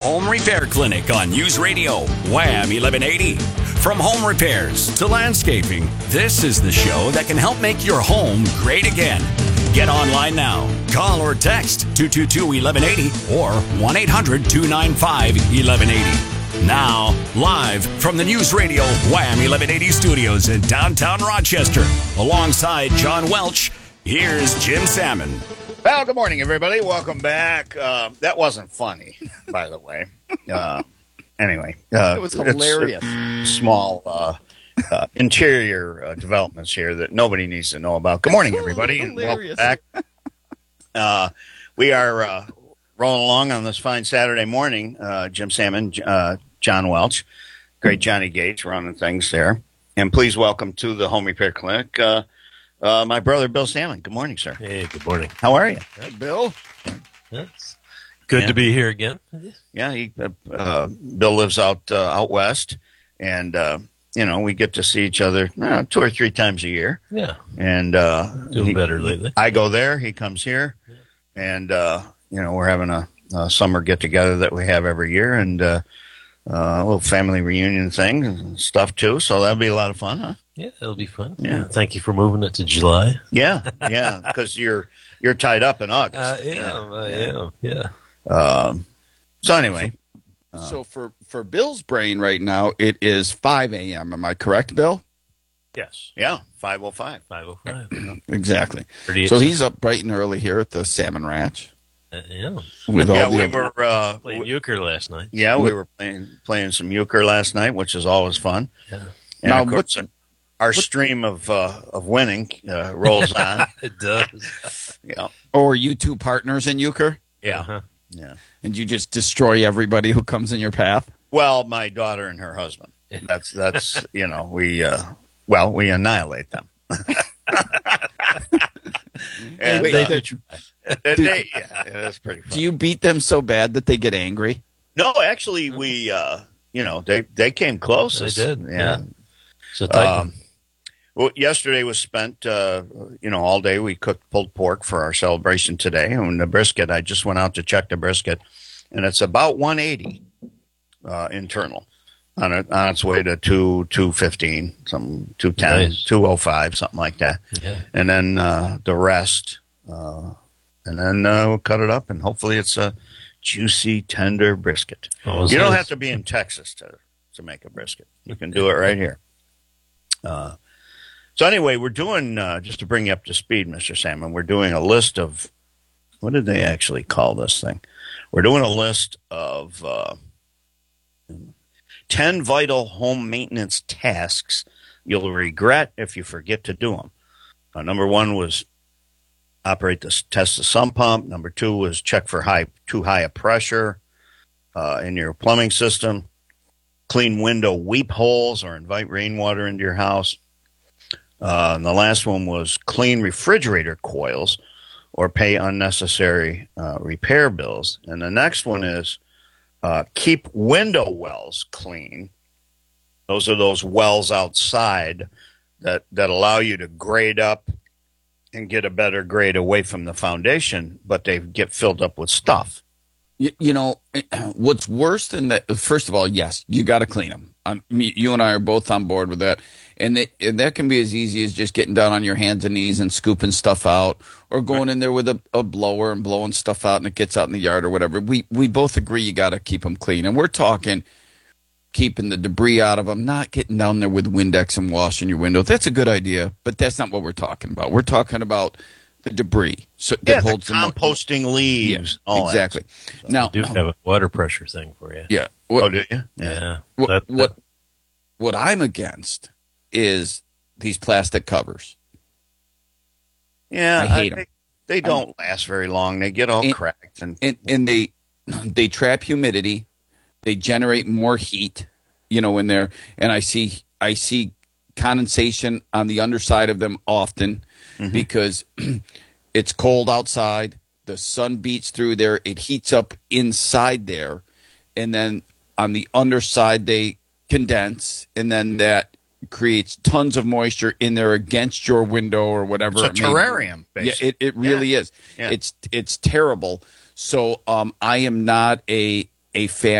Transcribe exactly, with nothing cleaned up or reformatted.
Home Repair Clinic on News Radio, Wham eleven eighty. From home repairs to landscaping, this is the show that can help make your home great again. Get online now. Call or text two two two, eleven eighty or one eight hundred, two nine five, eleven eighty. Now, live from the News Radio Wham eleven eighty studios in downtown Rochester, alongside John Welch, here's Jim Salmon. Well, good morning, everybody. Welcome back. Uh, that wasn't funny, by the way. Uh, anyway. Uh, it was hilarious. It's small uh, uh, interior uh, developments here that nobody needs to know about. Good morning, everybody, and welcome back. Uh, we are uh, rolling along on this fine Saturday morning. Uh, Jim Salmon, uh, John Welch, great Johnny Gates running things there. And please welcome to the Home Repair Clinic uh, uh, my brother, Bill Salmon. Good morning, sir. Hey, good morning. How are you? Hey, Bill. It's good yeah. to be here again. Yeah, he, uh, uh, Bill lives out uh, out west, and, uh, you know, we get to see each other uh, two or three times a year. Yeah. And uh, doing he, better lately. I go there, he comes here, yeah. and, uh, you know, we're having a, a summer get-together that we have every year, and uh, uh, a little family reunion thing and stuff, too, so that'll be a lot of fun, huh? Yeah, it'll be fun. Yeah. Thank you for moving it to July. Yeah, yeah, because you're you're tied up in August. I am, I am, yeah. Um, so anyway. Uh, so for, for Bill's brain right now, it is five a.m. Am I correct, Bill? Yes. Yeah, five oh five. five oh five. Exactly. So he's up bright and early here at the Salmon Ranch. Uh, yeah. With yeah, all we the, were uh, playing euchre last night. Yeah, we were playing playing some euchre last night, which is always fun. Yeah. And now, of course, what, our what, stream of uh, of winning uh, rolls on. It does. Yeah. Or are you two partners in euchre? Yeah. Uh-huh. Yeah. And you just destroy everybody who comes in your path? Well, my daughter and her husband. That's that's you know we uh, well we annihilate them. and Wait, uh, they, and they, yeah, that's pretty fun. Do you beat them so bad that they get angry? No, actually, we uh, you know they they came close. They did. Yeah. yeah. So um, well, yesterday was spent, uh, you know, all day. We cooked pulled pork for our celebration today, and the brisket. I just went out to check the brisket, and it's about one eighty uh, internal, on it on its way to two two fifteen, some two ten, nice. two oh five, something like that. Yeah. And then uh, the rest, uh, and then uh, we'll cut it up, and hopefully it's a juicy, tender brisket. Oh, you don't nice. have to be in Texas to to make a brisket. You can do it right here. Uh, so anyway, we're doing, uh, just to bring you up to speed, Mister Salmon, we're doing a list of, what did they actually call this thing? We're doing a list of uh, ten vital home maintenance tasks you'll regret if you forget to do them. Uh, number one was operate the test the sump pump. Number two was check for high too high a pressure uh, in your plumbing system. Clean window weep holes or invite rainwater into your house. Uh, and the last one was clean refrigerator coils or pay unnecessary uh, repair bills. And the next one is uh, keep window wells clean. Those are those wells outside that, that allow you to grade up and get a better grade away from the foundation, but they get filled up with stuff. You, you know, what's worse than that, first of all, yes, you got to clean them. Um, me, you and I are both on board with that. And, they, and that can be as easy as just getting down on your hands and knees and scooping stuff out or going in there with a, a blower and blowing stuff out and it gets out in the yard or whatever. We, we both agree you got to keep them clean. And we're talking keeping the debris out of them, not getting down there with Windex and washing your windows. That's a good idea, but that's not what we're talking about. We're talking about the debris, so that yeah, holds the composting the, leaves. Yeah, exactly. So now, I do have a water pressure thing for you. Yeah. What, oh, do you? Yeah. yeah. What, that, that, what what I'm against is these plastic covers. Yeah, I hate I, them. They, they don't I, last very long. They get all and, cracked, and, and and they they trap humidity. They generate more heat, you know, in there. And I see I see condensation on the underside of them often. Mm-hmm. Because it's cold outside, the sun beats through there, it heats up inside there, and then on the underside they condense, and then that creates tons of moisture in there against your window or whatever. It's a terrarium, basically. Yeah, it, it really yeah. is. Yeah. It's it's terrible. So um, I am not a a fan